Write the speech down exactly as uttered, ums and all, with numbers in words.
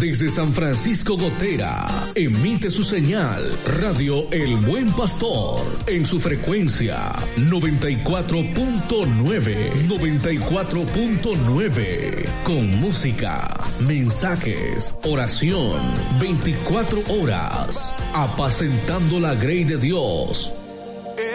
Desde San Francisco Gotera, emite su señal Radio El Buen Pastor en su frecuencia noventa y cuatro punto nueve, noventa y cuatro punto nueve, con música, mensajes, oración, veinticuatro horas, apacentando la grey de Dios